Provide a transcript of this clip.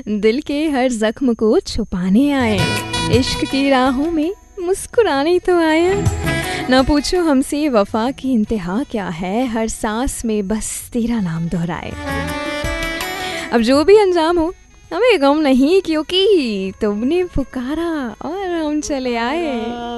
दिल के हर जख्म को छुपाने आए, इश्क की राहों में मुस्कुराने तो आए। ना पूछो हमसे वफा की इंतहा क्या है, हर सांस में बस तेरा नाम दोहराए। अब जो भी अंजाम हो हमें गम नहीं, क्योंकि तुमने पुकारा और हम चले आए।